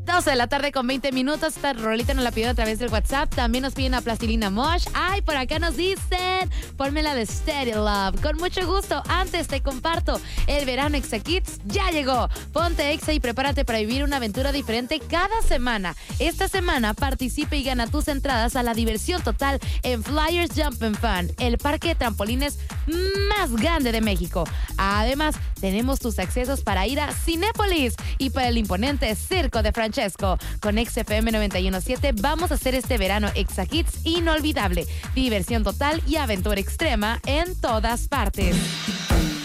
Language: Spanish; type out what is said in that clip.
12 de la tarde con 20 minutos. Esta rolita nos la pidieron a través del WhatsApp. También nos piden a Plastilina Mosh. Ay, por acá nos dicen, ponme la de Steady Love. Con mucho gusto. Antes te comparto, el verano Exa Kids ya llegó. Ponte Exa y prepárate para vivir una aventura diferente cada semana. Esta semana participa y gana tus entradas a la diversión total en Flyers Jump and Fun, el parque de trampolines más grande de México. Además, tenemos tus accesos para ir a Cinépolis y para el imponente Circo de Francesco. Con XFM 91.7 vamos a hacer este verano Exa Kids inolvidable. Diversión total y aventura extrema en todas partes.